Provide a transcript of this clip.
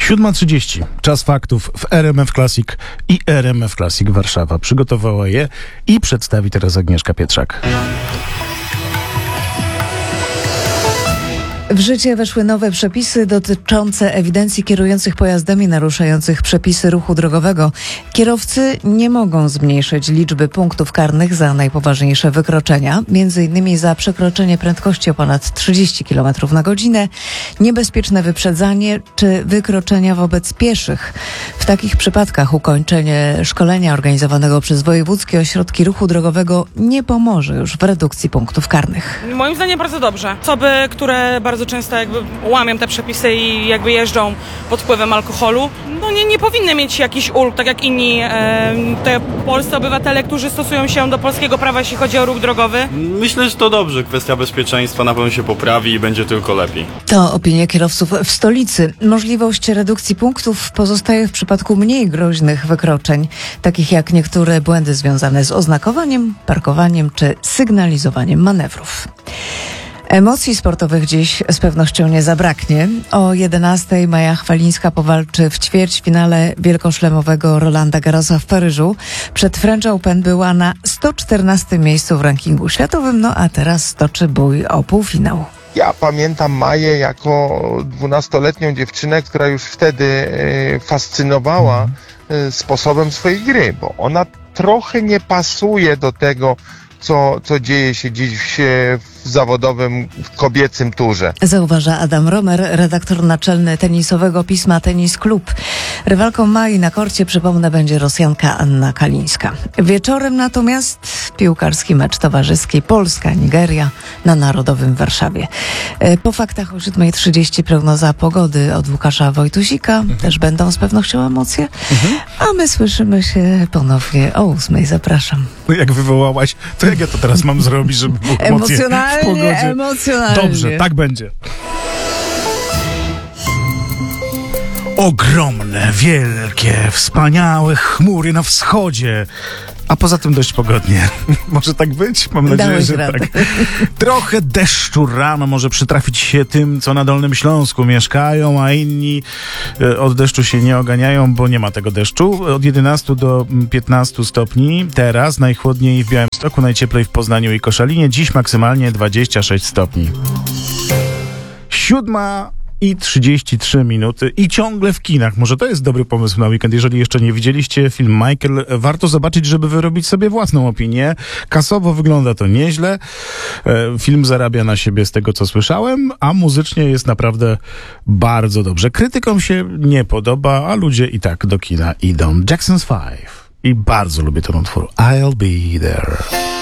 7:30. Czas faktów w RMF Classic i RMF Classic Warszawa. Przygotowała je i przedstawi teraz Agnieszka Pietrzak. W życie weszły nowe przepisy dotyczące ewidencji kierujących pojazdami naruszających przepisy ruchu drogowego. Kierowcy nie mogą zmniejszyć liczby punktów karnych za najpoważniejsze wykroczenia, m.in. za przekroczenie prędkości o ponad 30 km na godzinę, niebezpieczne wyprzedzanie czy wykroczenia wobec pieszych. W takich przypadkach ukończenie szkolenia organizowanego przez wojewódzkie ośrodki ruchu drogowego nie pomoże już w redukcji punktów karnych. Moim zdaniem bardzo dobrze. Osoby, które bardzo często łamią te przepisy i jeżdżą pod wpływem alkoholu, nie powinny mieć jakichś ulg, tak jak inni te polscy obywatele, którzy stosują się do polskiego prawa, jeśli chodzi o ruch drogowy. Myślę, że to dobrze. Kwestia bezpieczeństwa na pewno się poprawi i będzie tylko lepiej. To opinia kierowców w stolicy. Możliwość redukcji punktów pozostaje w przypadku mniej groźnych wykroczeń, takich jak niektóre błędy związane z oznakowaniem, parkowaniem czy sygnalizowaniem manewrów. Emocji sportowych dziś z pewnością nie zabraknie. O 11:00 Maja Chwalińska powalczy w ćwierćfinale wielkoszlemowego Rolanda Garrosa w Paryżu. Przed French Open była na 114 miejscu w rankingu światowym, a teraz toczy bój o półfinał. Ja pamiętam Maję jako 12-letnią dziewczynę, która już wtedy fascynowała sposobem swojej gry, bo ona trochę nie pasuje do tego, co dzieje się dziś w zawodowym, kobiecym turze. Zauważa Adam Romer, redaktor naczelny tenisowego pisma Tenis Klub. Rywalką Mai na korcie, przypomnę, będzie Rosjanka Anna Kalińska. Wieczorem natomiast piłkarski mecz towarzyski Polska-Nigeria na Narodowym w Warszawie. Po faktach o 7:30 prognoza pogody od Łukasza Wojtusika. Też będą z pewnością emocje. A my słyszymy się ponownie o 8:00. Zapraszam. Jak wywołałaś, to jak ja to teraz mam zrobić, żeby było emocje w pogodzie? Emocjonalnie. Dobrze, tak będzie. Ogromne, wielkie, wspaniałe chmury na wschodzie. A poza tym dość pogodnie. Może tak być? Mam nadzieję, Dałeś że radę. tak. Trochę deszczu rano może przytrafić się tym, co na Dolnym Śląsku mieszkają, a inni od deszczu się nie oganiają, bo nie ma tego deszczu. Od 11 do 15 stopni. Teraz najchłodniej w Białymstoku, najcieplej w Poznaniu i Koszalinie. Dziś maksymalnie 26 stopni. 7:33 i ciągle w kinach. Może to jest dobry pomysł na weekend. Jeżeli jeszcze nie widzieliście film Michael, warto zobaczyć, żeby wyrobić sobie własną opinię. Kasowo wygląda to nieźle. Film zarabia na siebie z tego, co słyszałem, a muzycznie jest naprawdę bardzo dobrze. Krytykom się nie podoba, a ludzie i tak do kina idą. Jackson's 5. I bardzo lubię ten utwór. I'll be there.